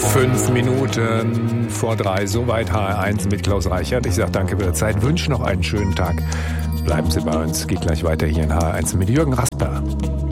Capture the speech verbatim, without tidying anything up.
Fünf Minuten vor drei, soweit H R eins mit Klaus Reichert. Ich sage danke für die Zeit, wünsche noch einen schönen Tag. Bleiben Sie bei uns, geht gleich weiter hier in H R eins mit Jürgen Rasper.